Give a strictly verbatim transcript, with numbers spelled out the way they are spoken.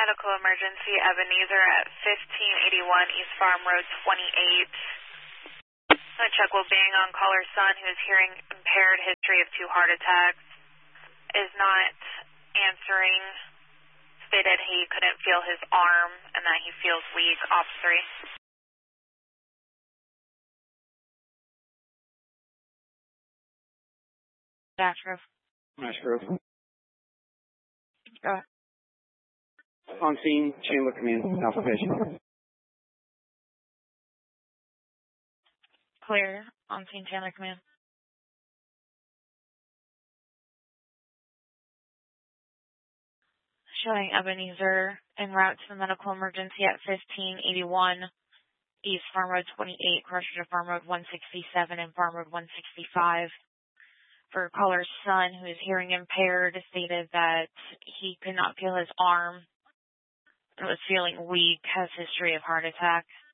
medical emergency, Ebenezer at fifteen eighty-one East Farm Road twenty-eight. I'm going to check well-being on caller's son who is hearing impaired, history of two heart attacks, is not answering, stated he couldn't feel his arm and that he feels weak. Off three. Ashgrove. Ashgrove. Go ahead. On scene, Chandler Command, Alpha Patient. Clear. On scene, Chandler Command. Showing Ebenezer en route to the medical emergency at fifteen eighty-one East Farm Road twenty-eight, correction to Farm Road one sixty-seven and Farm Road one sixty-five. For caller's son, who is hearing impaired, stated that he could not feel his arm and was feeling weak, has history of heart attack.